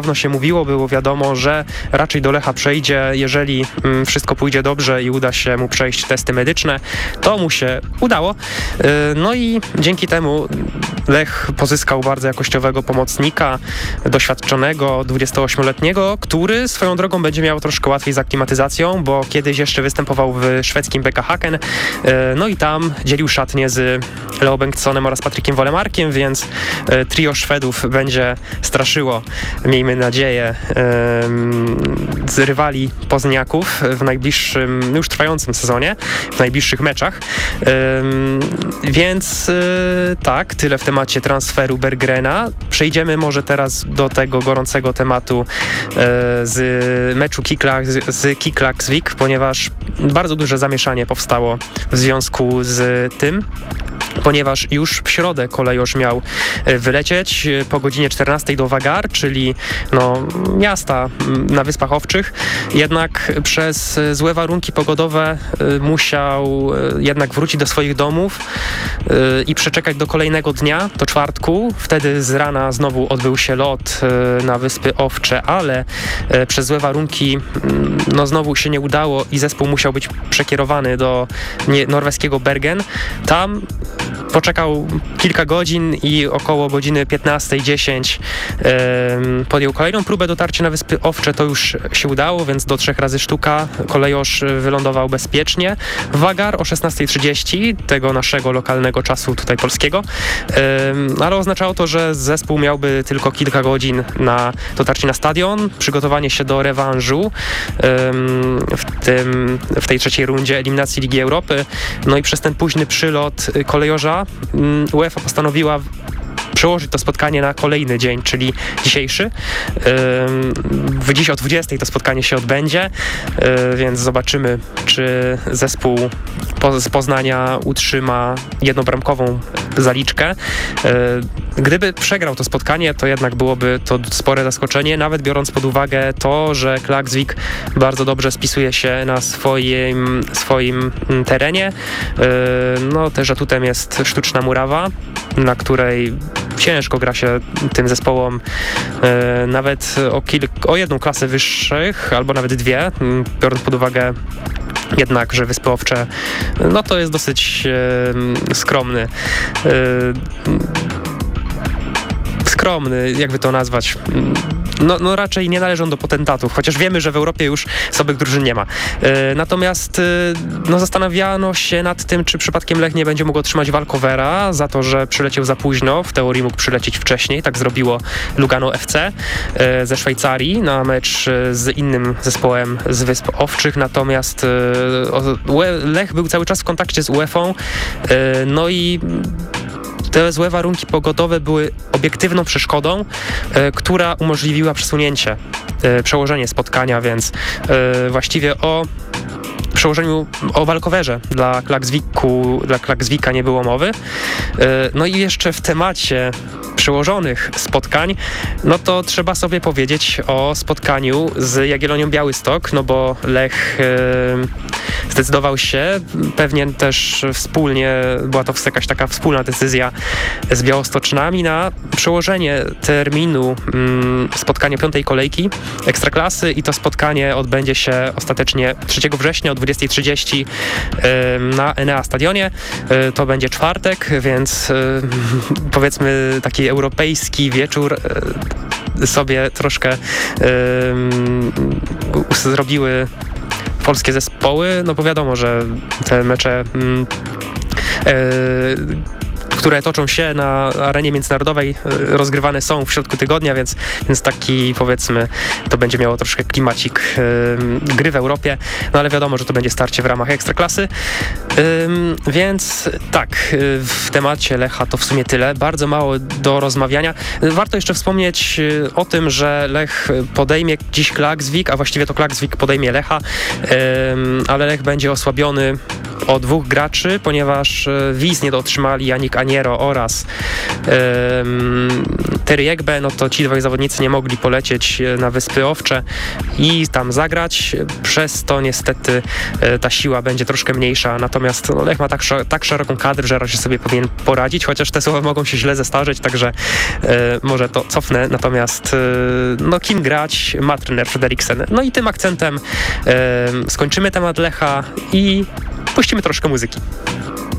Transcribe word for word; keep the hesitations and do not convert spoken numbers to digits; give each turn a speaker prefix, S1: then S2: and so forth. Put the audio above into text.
S1: Dawno się mówiło, było wiadomo, że raczej do Lecha przejdzie, jeżeli mm, wszystko pójdzie dobrze i uda się mu przejść testy medyczne. To mu się udało. Yy, no i dzięki temu Lech pozyskał bardzo jakościowego pomocnika, doświadczonego, dwudziestoośmioletniego, który swoją drogą będzie miał troszkę łatwiej z aklimatyzacją, bo kiedyś jeszcze występował w szwedzkim B K Häcken. Yy, no i tam dzielił szatnię z Leo Bengtssonem oraz Patrykiem Wolemarkiem, więc yy, trio Szwedów będzie straszyło, miejmy nadzieję, z rywali poznaniaków w najbliższym, już trwającym sezonie, w najbliższych meczach. Więc tak, tyle w temacie transferu Berggrena. Przejdziemy może teraz do tego gorącego tematu z meczu Kiklak, z Kiklaksvik, ponieważ bardzo duże zamieszanie powstało w związku z tym, ponieważ już w środę kolejorz miał wylecieć po godzinie czternastej do Vagar, czyli no, miasta na Wyspach Owczych. Jednak przez złe warunki pogodowe musiał jednak wrócić do swoich domów i przeczekać do kolejnego dnia, do czwartku. Wtedy z rana znowu odbył się lot na Wyspy Owcze, ale przez złe warunki no, znowu się nie udało i zespół musiał być przekierowany do norweskiego Bergen. Tam poczekał kilka godzin i około godziny piętnastej dziesięć yy, podjął kolejną próbę dotarcia na Wyspy Owcze. To już się udało, więc do trzech razy sztuka kolejorz wylądował bezpiecznie w Vagar o szesnastej trzydzieści, tego naszego lokalnego czasu tutaj polskiego. Yy, ale oznaczało to, że zespół miałby tylko kilka godzin na dotarcie na stadion, przygotowanie się do rewanżu yy, w, tym, w tej trzeciej rundzie eliminacji Ligi Europy. No i przez ten późny przylot kolejorza UEFA postanowiła przełożyć to spotkanie na kolejny dzień, czyli dzisiejszy. W dziś o dwudziestej to spotkanie się odbędzie, więc zobaczymy, czy zespół z Poznania utrzyma jednobramkową zaliczkę. Gdyby przegrał to spotkanie, to jednak byłoby to spore zaskoczenie, nawet biorąc pod uwagę to, że Klaksvik bardzo dobrze spisuje się na swoim, swoim terenie. No też atutem jest sztuczna murawa, na której ciężko gra się tym zespołom e, nawet o, kilk, o jedną klasę wyższych, albo nawet dwie, biorąc pod uwagę jednak, że Wyspy Owcze, no to jest dosyć e, skromny. E, skromny, jakby to nazwać. No, no raczej nie należą do potentatów, chociaż wiemy, że w Europie już słabych drużyn nie ma. E, natomiast e, no, zastanawiano się nad tym, czy przypadkiem Lech nie będzie mógł otrzymać walkovera za to, że przyleciał za późno. W teorii mógł przylecieć wcześniej, tak zrobiło Lugano F C e, ze Szwajcarii na mecz z innym zespołem z Wysp Owczych. Natomiast e, Lech był cały czas w kontakcie z UEFA, e, no i te złe warunki pogodowe były obiektywną przeszkodą, e, która umożliwiła przesunięcie, e, przełożenie spotkania, więc e, właściwie o przełożeniu, o walkowerze dla Klaksviku, dla Klaksvika nie było mowy. E, no i jeszcze w temacie przełożonych spotkań, no to trzeba sobie powiedzieć o spotkaniu z Jagiellonią Białystok, no bo Lech e, zdecydował się, pewnie też wspólnie, była to jakaś taka wspólna decyzja z Białostoczynami, na przełożenie terminu mm, spotkania piątej kolejki Ekstraklasy i to spotkanie odbędzie się ostatecznie trzeciego września o dwudziestej trzydzieści y, na Enea Stadionie. Y, to będzie czwartek, więc y, powiedzmy taki europejski wieczór y, sobie troszkę y, y, zrobiły polskie zespoły, no bo wiadomo, że te mecze mm, yy, które toczą się na arenie międzynarodowej, rozgrywane są w środku tygodnia, więc, więc taki, powiedzmy, to będzie miało troszkę klimacik yy, gry w Europie, no ale wiadomo, że to będzie starcie w ramach Ekstraklasy. Yy, więc tak, yy, w temacie Lecha to w sumie tyle. Bardzo mało do rozmawiania. Warto jeszcze wspomnieć yy, o tym, że Lech podejmie dziś Klaksvik, a właściwie to Klaksvik podejmie Lecha, yy, ale Lech będzie osłabiony o dwóch graczy, ponieważ wiz nie otrzymali Janik Aniero oraz um, Terry Egbe, no to ci dwaj zawodnicy nie mogli polecieć na Wyspy Owcze i tam zagrać, przez to niestety ta siła będzie troszkę mniejsza, natomiast no, Lech ma tak, tak szeroką kadrę, że raczej sobie powinien poradzić, chociaż te słowa mogą się źle zestarzeć, także e, może to cofnę, natomiast e, no kim grać, ma trener Frederiksen. No i tym akcentem e, skończymy temat Lecha i puścimy troszkę muzyki.